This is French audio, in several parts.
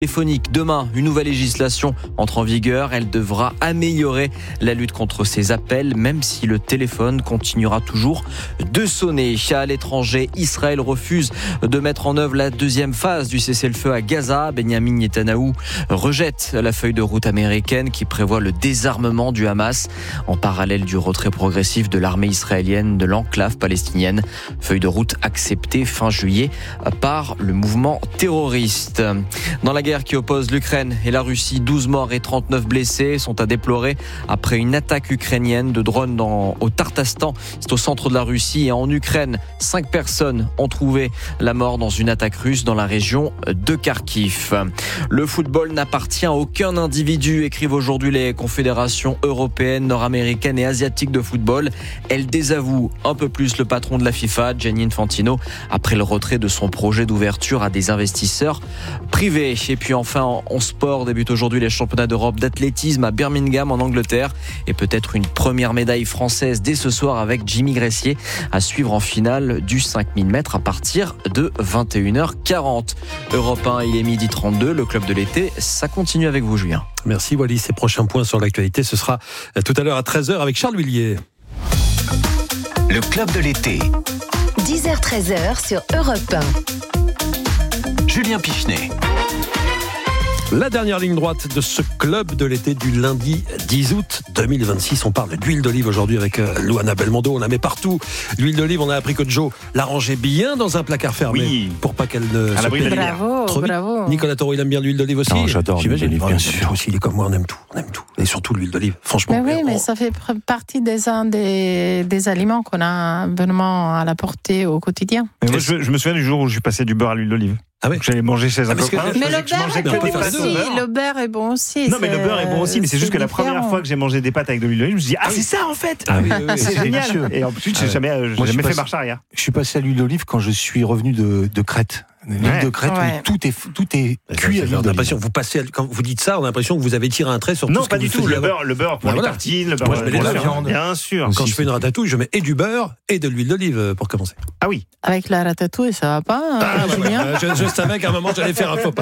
téléphonique. Demain, une nouvelle législation entre en vigueur. Elle devra améliorer la lutte contre ces appels, même si le téléphone continuera toujours de sonner. À l'étranger, Israël refuse de mettre en œuvre la deuxième phase du cessez-le-feu à Gaza. Benjamin Netanyahou rejette la feuille de route américaine qui prévoit le désarmement du Hamas en parallèle du retrait progressif de l'armée israélienne de l'enclave palestinienne. Feuille de route acceptée fin juillet par le mouvement terroriste. Dans la guerre qui oppose l'Ukraine et la Russie, 12 morts et 39 blessés sont à déplorer après une attaque ukrainienne de drones au Tartastan. C'est au centre de la Russie et en Ukraine. 5 personnes ont trouvé la mort dans une attaque russe dans la région de Kharkiv. Le football n'appartient à aucun individu, écrivent aujourd'hui les confédérations européennes, nord-américaines et asiatiques de football. Elles désavouent un peu plus le patron de la FIFA, Gianni Infantino, après le retrait de son projet d'ouverture à des investisseurs privés. Et puis enfin, en sport, débutent aujourd'hui les championnats d'Europe d'athlétisme à Birmingham en Angleterre et peut-être une première médaille française dès ce soir avec Jimmy Gressier à suivre en finale du 5000 mètres à partir de 21h40. Europe 1, il est 12h32, le club de l'été, ça continue avec vous Julien. Merci Wallis, ces prochains points sur l'actualité, ce sera tout à l'heure à 13h avec Charles Huillier. Le club de l'été. 10h-13h sur Europe 1. Julien Pichenet. La dernière ligne droite de ce club de l'été du lundi 10 août 2026. On parle d'huile d'olive aujourd'hui avec Luana Belmondo. On la met partout. L'huile d'olive, on a appris que Joe la rangeait bien dans un placard fermé pour pas qu'elle ne se pète. Bravo. Nicolas Toro, il aime bien l'huile d'olive aussi. Non, j'adore l'huile d'olive, bien sûr. Aussi, il est comme moi, on aime tout. Et surtout l'huile d'olive, franchement. Mais oui, mais ça fait partie des aliments qu'on a vraiment à la portée au quotidien. Mais moi, je me souviens du jour où je suis passé du beurre à l'huile d'olive. Ah ouais. J'allais manger chez un copain. Mais le beurre est bon aussi. Le beurre est bon aussi. Non, mais le beurre est bon aussi. Mais c'est juste que la première fois que j'ai mangé des pâtes avec de l'huile d'olive, je me suis dit, c'est ça en fait. C'est génial. Et ensuite, j'ai jamais fait marche arrière. Je suis passé à l'huile d'olive quand je suis revenu de Crète. L'huile de Crète où tout est cuit à l'huile d'olive. Quand vous dites ça, on a l'impression que vous avez tiré un trait sur tout ce que vous faisiez. Non, pas du tout. Le beurre pour les tartines, le beurre pour la viande. Bien sûr. Quand je fais une ratatouille, je mets et du beurre et de l'huile d'olive pour commencer. Ah oui. Avec la ratatouille, ça va pas, Julien ? Je savais qu'à un moment, j'allais faire un faux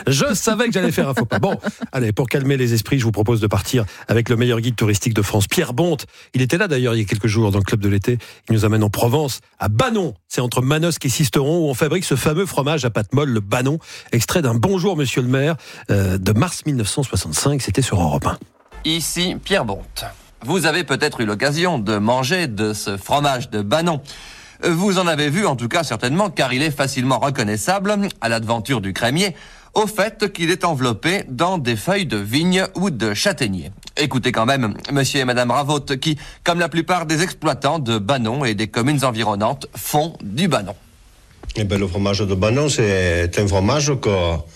pas. Bon, allez, pour calmer les esprits, je vous propose de partir avec le meilleur guide touristique de France, Pierre Bonte. Il était là d'ailleurs il y a quelques jours dans le club de l'été. Il nous amène en Provence, à Banon. C'est entre Manosque et Sisteron où on fabrique ce fameux fromage à pâte molle, le Banon. Extrait d'un Bonjour Monsieur le maire de mars 1965. C'était sur Europe 1. Ici Pierre Bonte. Vous avez peut-être eu l'occasion de manger de ce fromage de Banon. Vous en avez vu en tout cas certainement car il est facilement reconnaissable à l'aventure du crémier au fait qu'il est enveloppé dans des feuilles de vigne ou de châtaignier. Écoutez quand même monsieur et madame Ravotte qui, comme la plupart des exploitants de Banon et des communes environnantes, font du Banon. Eh bien, le fromage de Banon, c'est un fromage que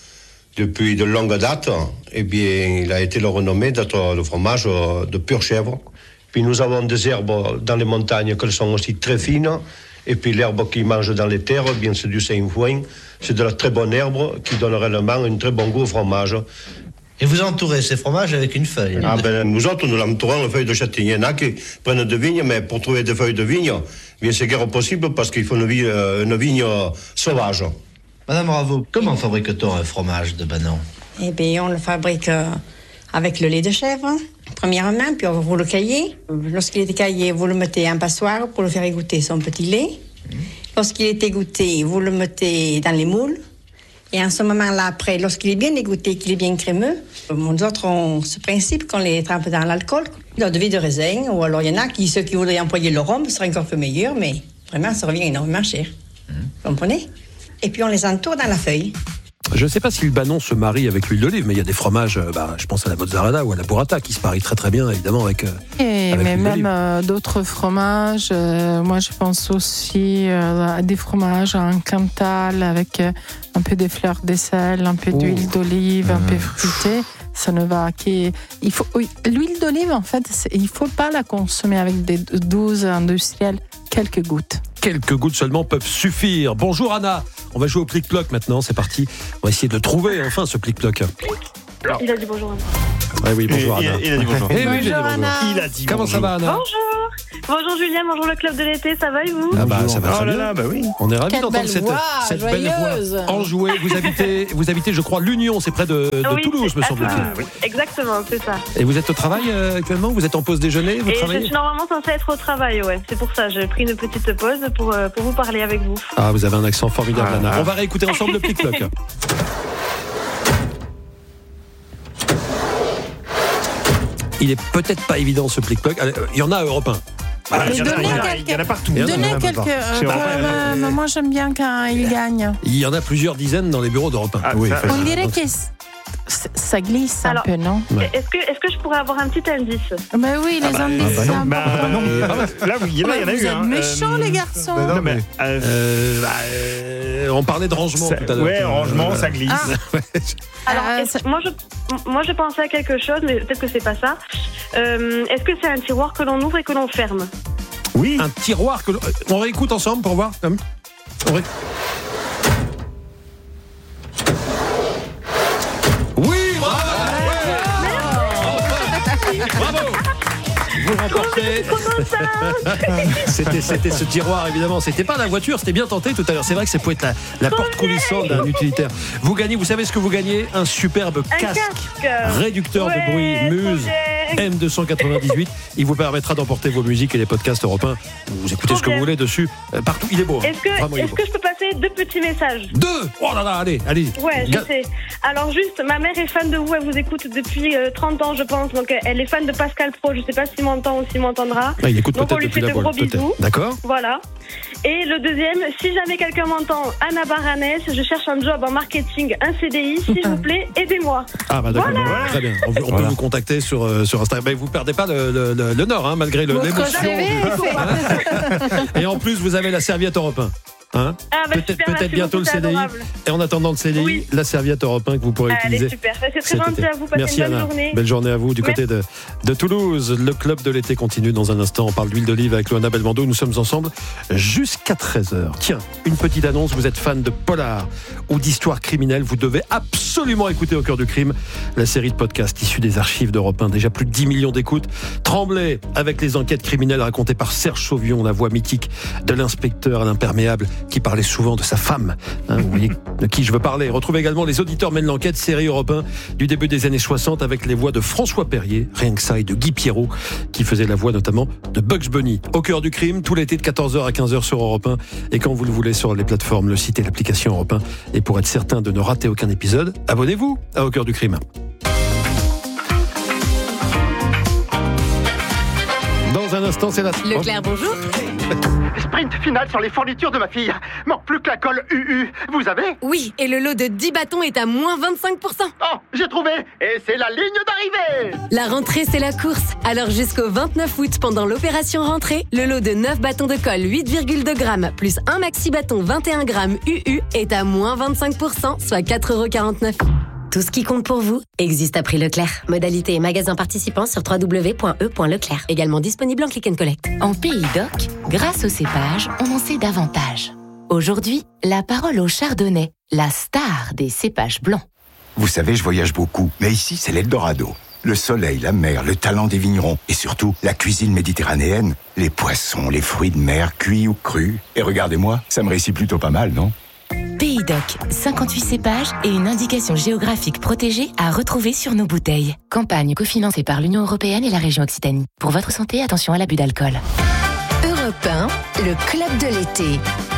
depuis de longue date, eh bien, il a été le renommé d'être le fromage de pure chèvre. Puis nous avons des herbes dans les montagnes qui sont aussi très fines. Et puis l'herbe qu'ils mangent dans les terres, eh bien c'est du sainfoin. C'est de la très bonne herbe qui donne réellement un très bon goût au fromage. Et vous entourez ces fromages avec une feuille. Nous autres, nous l'entourons de feuilles de châtaignier. Il y en a qui prennent de vigne, mais pour trouver des feuilles de vigne, bien c'est guère possible parce qu'il faut une vigne sauvage. Madame Bravo, comment fabrique-t-on un fromage de Banon ? Eh bien, on le fabrique avec le lait de chèvre, premièrement, puis vous le caillez. Lorsqu'il est caillé, vous le mettez en passoire pour le faire égoutter son petit lait. Lorsqu'il est égoutté, vous le mettez dans les moules. Et en ce moment-là, après, lorsqu'il est bien égoutté, qu'il est bien crémeux, nous autres ont ce principe qu'on les trempe dans l'alcool, l'eau de vie de raisin, ou alors il y en a ceux qui voudraient employer le rhum, ce serait encore peu meilleur, mais vraiment, ça revient énormément cher. Vous comprenez ? Et puis on les entoure dans la feuille. Je ne sais pas si le Banon se marie avec l'huile d'olive, mais il y a des fromages, je pense à la mozzarella ou à la burrata, qui se marient très très bien, évidemment, avec mais même d'autres fromages. Moi, je pense aussi à des fromages en Cantal avec un peu de fleurs de sel, un peu d'huile d'olive, un peu fruité. Ça ne va l'huile d'olive, en fait, il ne faut pas la consommer avec des doses industrielles. Quelques gouttes seulement peuvent suffire. Bonjour Anna, on va jouer au plic-ploc maintenant, c'est parti. On va essayer de trouver enfin ce plic-ploc. Il a dit bonjour Anna. Oui, bonjour Anna. Il a dit bonjour. Bonjour Anna. Il a dit Comment bonjour. ça va Anna? Bonjour Julien, bonjour le club de l'été, ça va et vous? Ah bah ça va très bien. Là, bah oui. On est ravis Quelle d'entendre belle cette belle voix enjouée. Vous habitez, je crois, l'Union, c'est près de Oui, Toulouse, me à semble-t-il. Toulouse. Oui. Exactement, c'est ça. Et vous êtes au travail actuellement? Vous êtes en pause déjeuner? Vous Et travaillez? je suis normalement censée être au travail, ouais. C'est pour ça, j'ai pris une petite pause pour vous parler avec vous. Ah, vous avez un accent formidable, Anna. On va réécouter ensemble le Plic-Ploc. Il est peut-être pas évident ce Plic-Ploc. Il y en a à Europe 1. Il y en a partout. Donnez quelques. Moi, j'aime bien quand il gagne. Il y en a plusieurs dizaines dans les bureaux d'Europe 1. On dirait que ça glisse un peu, non? Est-ce que je pourrais avoir un petit indice? Ben oui, les indices, c'est important. Là, il y en a eu. Vous êtes méchants, les garçons. On parlait de rangement tout à l'heure. Ouais, rangement, ça glisse. Alors, moi, je pensais à quelque chose, mais peut-être que c'est pas ça. Est-ce que c'est un tiroir que l'on ouvre et que l'on ferme? Oui. Un tiroir que l'on... On réécoute ensemble pour voir. Oui, bravo. Bravo. Vous remportez. C'était ce tiroir, évidemment. C'était pas la voiture, c'était bien tenté tout à l'heure. C'est vrai que ça peut être la porte coulissante d'un utilitaire. Vous gagnez, vous savez ce que vous gagnez? Un superbe casque réducteur de bruit Muse M298. Il vous permettra d'emporter vos musiques et les podcasts européens. Vous écoutez ce que vous voulez dessus. Partout, il est beau. Est-ce que je peux passer 2 petits messages? 2? Oh là là, allez. Ouais, je sais. Alors juste, ma mère est fan de vous, elle vous écoute depuis 30 ans, je pense. Donc elle est fan de Pascal Pro. Je sais pas s'il m'entend ou s'il m'entendra. Il écoute donc on peut-être lui fait depuis de gros bisous. D'accord. Voilà. Et le deuxième, si jamais quelqu'un m'entend, Anna Baranès, je cherche un job en marketing, un CDI, s'il vous plaît, aidez-moi. Ah bah d'accord, voilà. très bien. On peut vous contacter sur Instagram. Mais vous perdez pas le nord, malgré l'émotion. Et en plus, vous avez la serviette Europe 1. Peut-être bientôt le CDI. Et en attendant le CDI, la serviette Europe 1 que vous pourrez utiliser. Allez, super. C'est très gentil à vous. Passez Merci une bonne Anna. journée. Belle journée à vous du côté de Toulouse. Le club de l'été continue dans un instant. On parle d'huile d'olive avec Loana Belmondo. Nous sommes ensemble jusqu'à 13h. Tiens, une petite annonce. Vous êtes fan de polar ou d'histoire criminelle, vous devez absolument écouter Au cœur du crime, la série de podcasts issue des archives d'Europe 1. Déjà plus de 10 millions d'écoutes. Tremblez avec les enquêtes criminelles racontées par Serge Sauvion, la voix mythique de l'inspecteur à l'imperméable qui parlait souvent de sa femme. Vous voyez de qui je veux parler. Retrouvez également Les auditeurs mènent l'enquête, série Europe 1 du début des années 60 avec les voix de François Perrier, rien que ça, et de Guy Pierrot qui faisait la voix notamment de Bugs Bunny. Au cœur du crime, tout l'été de 14h à 15h sur Europe 1 et quand vous le voulez sur les plateformes, le site et l'application Europe 1. Et pour être certain de ne rater aucun épisode, abonnez-vous à Au cœur du crime. Dans un instant, c'est la... Leclerc, bonjour. Sprint final sur les fournitures de ma fille. Manque plus que la colle UU. Vous avez? Oui, et le lot de 10 bâtons est à moins 25%. Oh, j'ai trouvé. Et c'est la ligne d'arrivée. La rentrée, c'est la course. Alors jusqu'au 29 août, pendant l'opération rentrée, le lot de 9 bâtons de colle 8,2 grammes plus un maxi bâton 21 grammes UU est à moins 25%, soit 4,49 €. Tout ce qui compte pour vous existe à prix Leclerc. Modalité et magasin participants sur www.e.leclerc. Également disponible en click and collect. En Pays d'Oc, grâce au cépage, on en sait davantage. Aujourd'hui, la parole au chardonnay, la star des cépages blancs. Vous savez, je voyage beaucoup, mais ici, c'est l'Eldorado. Le soleil, la mer, le talent des vignerons et surtout la cuisine méditerranéenne. Les poissons, les fruits de mer, cuits ou crus. Et regardez-moi, ça me réussit plutôt pas mal, non ? Pays d'Oc, 58 cépages et une indication géographique protégée à retrouver sur nos bouteilles. Campagne cofinancée par l'Union européenne et la région Occitanie. Pour votre santé, attention à l'abus d'alcool. Europe 1, le club de l'été.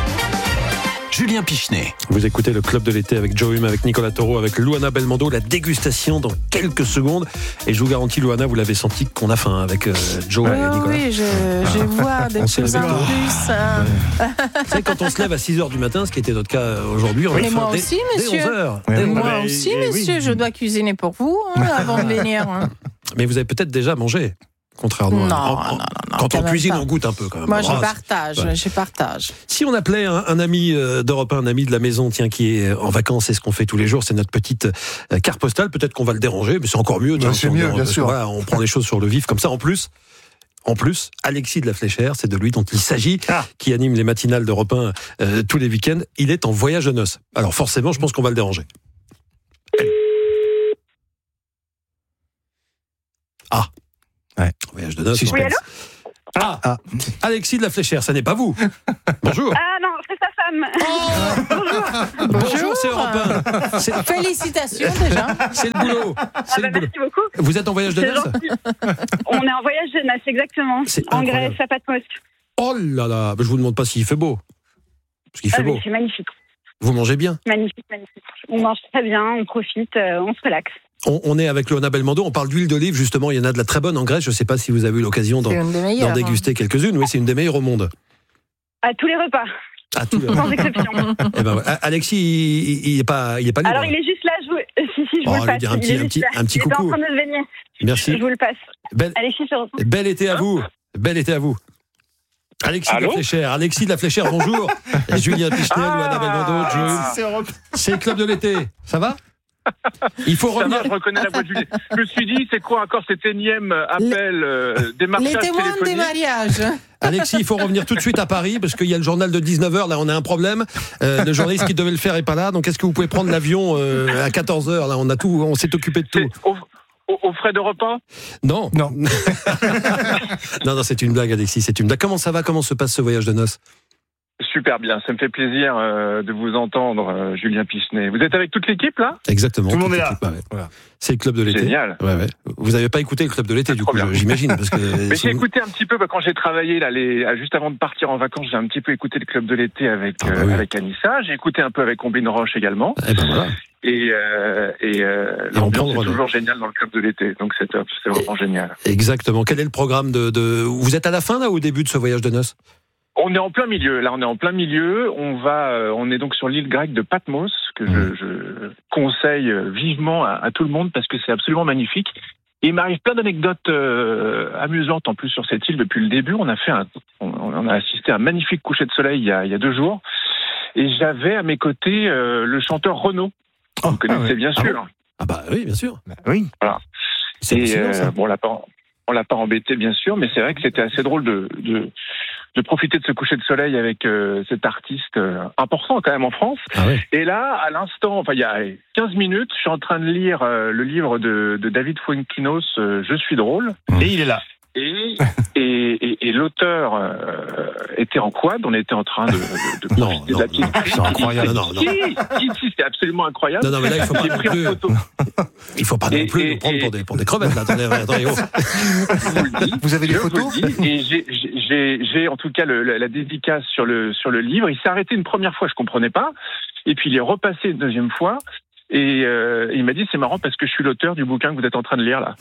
Julien Pichenet. Vous écoutez le club de l'été avec Joe Hume, avec Nicolas Taureau, avec Loana Belmondo. La dégustation dans quelques secondes. Et je vous garantis, Loana, vous l'avez senti qu'on a faim avec Joe et Nicolas. Oui, je vois de plus en plus. Vous savez, quand on se lève à 6h du matin, ce qui était notre cas aujourd'hui, on a faim moi aussi, monsieur. Dès 11h. Moi aussi, monsieur. Je dois cuisiner pour vous avant de venir. Mais vous avez peut-être déjà mangé. Contrairement non, quand on cuisine, on goûte un peu quand même. Moi, je partage. Si on appelait un ami d'Europe 1, un ami de la maison, tiens, qui est en vacances, c'est ce qu'on fait tous les jours, c'est notre petite carte postale. Peut-être qu'on va le déranger, mais c'est encore mieux. Tiens, c'est mieux, bien sûr. Voilà, on prend les choses sur le vif comme ça. En plus, Alexis de la Fléchère, c'est de lui dont il s'agit, qui anime les matinales d'Europe 1 tous les week-ends. Il est en voyage de noces. Alors forcément, je pense qu'on va le déranger. de noces. Oui, allô ? Alexis de la Fléchère, ça n'est pas vous. Bonjour. Ah non, c'est sa femme. Bonjour, c'est Europe 1. Félicitations déjà. C'est le boulot. Merci beaucoup. Vous êtes en voyage de noces ? On est en voyage de noces, exactement. En Grèce, à Patmos. Oh là là, je vous demande pas s'il fait beau. Parce qu'il fait beau. C'est magnifique. Vous mangez bien ? Magnifique. On mange très bien, on profite, on se relaxe. On est avec Loana Belmondo, on parle d'huile d'olive justement, il y en a de la très bonne en Grèce, je ne sais pas si vous avez eu l'occasion d'en déguster quelques-unes, oui c'est une des meilleures au monde. À tous les repas. Sans exception. Alexis, il est pas libre. Alors il est juste là, je vous le passe. Dire un petit coucou. Il est en train de venir. Merci. Je vous le passe. Alexis, bel été à vous. Bel été à vous. Alexis de la Fléchère, bonjour. Julien Pichenet, Loana Belmondo, c'est le club de l'été. Ça va ? Il faut revenir. Je reconnais la voix de Julien. Je me suis dit, c'est quoi encore cet énième appel démarchage téléphonique ? Les témoins des mariages. Alexis, il faut revenir tout de suite à Paris parce qu'il y a le journal de 19h. Là, on a un problème. Le journaliste qui devait le faire est pas là. Donc, est-ce que vous pouvez prendre l'avion à 14h ? Là, on s'est occupé de tout. Aux frais de repas ? Non. non, c'est une blague, Alexis. C'est une blague. Comment ça va ? Comment se passe ce voyage de noces ? Super bien, ça me fait plaisir de vous entendre, Julien Pichenet. Vous êtes avec toute l'équipe, là ? Exactement. Tout le monde est là. Voilà. C'est le club de l'été. Génial. Ouais. Vous n'avez pas écouté le club de l'été, du coup, j'imagine. Parce que mais j'ai écouté un petit peu, quand j'ai travaillé, là, juste avant de partir en vacances, j'ai un petit peu écouté le club de l'été avec Anissa. J'ai écouté un peu avec Omblin Roche également. Et ben voilà. Et l'ambiance est toujours géniale dans le club de l'été. Donc c'est top, c'est vraiment génial. Exactement. Quel est le programme Vous êtes à la fin, là, ou au début de ce voyage de noces ? On est en plein milieu. Là, on est en plein milieu. On est donc sur l'île grecque de Patmos, que je conseille vivement à tout le monde parce que c'est absolument magnifique. Et il m'arrive plein d'anecdotes amusantes en plus sur cette île depuis le début. On a assisté à un magnifique coucher de soleil il y a 2 jours. Et j'avais à mes côtés le chanteur Renaud. Vous connaissez bien sûr. Ah bah oui, bien sûr. Oui. Voilà. Bon, on l'a pas embêté bien sûr, mais c'est vrai que c'était assez drôle de profiter de ce coucher de soleil avec cet artiste important quand même en France. Ah oui. Et là, à l'instant, il y a 15 minutes, je suis en train de lire le livre de David Fuenquinos, Je suis drôle. Et il est là. Et l'auteur était en quad, on était en train de profiter de la petite... C'est incroyable. Si, c'était absolument incroyable. Non, mais là, il faut pas non plus nous prendre pour des crevettes, là. Attendez. Vous avez des photos ? Et j'ai en tout cas la dédicace sur le livre. Il s'est arrêté une première fois, je comprenais pas. Et puis il est repassé une deuxième fois. Et il m'a dit, c'est marrant parce que je suis l'auteur du bouquin que vous êtes en train de lire là.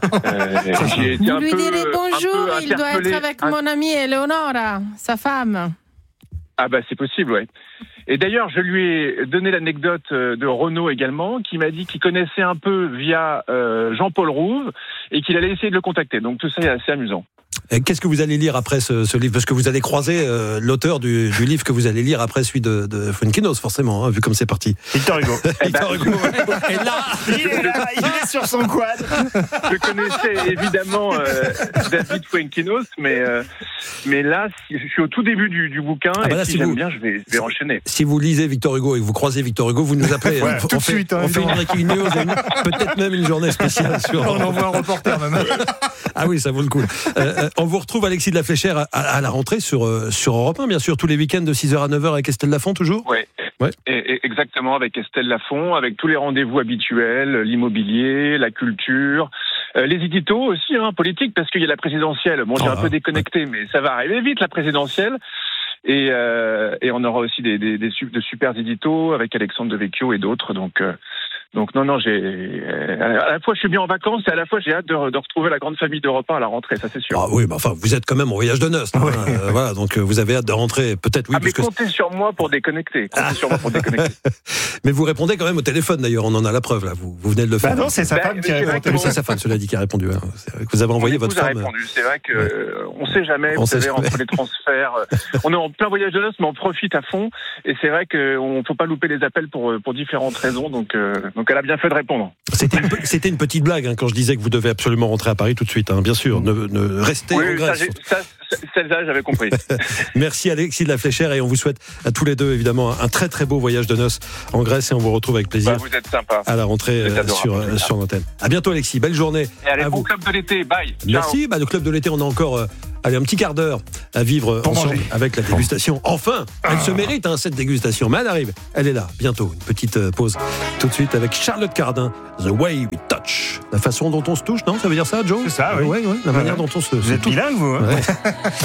Vous lui direz bonjour, il doit être avec mon amie Eleonora, sa femme. Ah bah c'est possible, ouais. Et d'ailleurs, je lui ai donné l'anecdote de Renaud également, qui m'a dit qu'il connaissait un peu via Jean-Paul Rouve et qu'il allait essayer de le contacter. Donc tout ça est assez amusant. Et qu'est-ce que vous allez lire après ce livre ? Parce que vous allez croiser l'auteur du livre que vous allez lire après celui de Fuenquinos, forcément, vu comme c'est parti. Victor Hugo. Victor Hugo. Et là, il est sur son quad. Je connaissais évidemment David Fuenquinos, mais là, je suis au tout début du bouquin, et si j'aime bien, je vais enchaîner. Si vous lisez Victor Hugo et que vous croisez Victor Hugo, vous nous appelez. Tout de suite. On fait une breaking news, peut-être même une journée spéciale. On envoie un reporter même. Ah oui, ça vaut le coup. On vous retrouve, Alexis de la Fléchère, à la rentrée sur Europe 1, bien sûr, tous les week-ends de 6h à 9h avec Estelle Lafont, toujours ? Oui, exactement, avec Estelle Lafont, avec tous les rendez-vous habituels, l'immobilier, la culture, les éditos aussi, politique, parce qu'il y a la présidentielle. Bon, j'ai un peu déconnecté, mais ça va arriver vite, la présidentielle. Et on aura aussi de super éditos avec Alexandre Devecchio et d'autres, donc non, à la fois je suis bien en vacances et à la fois j'ai hâte de retrouver la grande famille d'Europe 1 à la rentrée, ça c'est sûr. Ah oui, vous êtes quand même en voyage de noces, voilà, donc vous avez hâte de rentrer, peut-être oui. Mais comptez sur moi pour déconnecter. Mais vous répondez quand même au téléphone d'ailleurs, on en a la preuve là, vous venez de le faire. Non, c'est sa femme qui a répondu. C'est sa femme, cela dit, qui a répondu. Vous avez envoyé votre femme. Répondu. C'est vrai que on sait jamais, vous savez, entre les transferts, on est en plein voyage de noces, mais on profite à fond, et c'est vrai qu'on faut pas louper les appels pour différentes raisons, donc Donc elle a bien fait de répondre. C'était une petite blague quand je disais que vous devez absolument rentrer à Paris tout de suite. Bien sûr, ne restez en Grèce. Celle-là, j'avais compris. Merci Alexis de la Fléchère et on vous souhaite à tous les deux évidemment un très très beau voyage de noces en Grèce et on vous retrouve avec plaisir. Vous êtes sympa. À la rentrée sur l'antenne. À bientôt Alexis, belle journée. Et allez, bon club de l'été, bye. Merci, le club de l'été, on a encore un petit quart d'heure à vivre ensemble avec la dégustation. Enfin, elle se mérite cette dégustation, mais elle arrive, elle est là, bientôt. Une petite pause tout de suite avec Charlotte Cardin, The Way We Touch. La façon dont on se touche, non ? Ça veut dire ça, Joe ? C'est ça, oui. La manière dont on se touche. Vous êtes bilingue, vous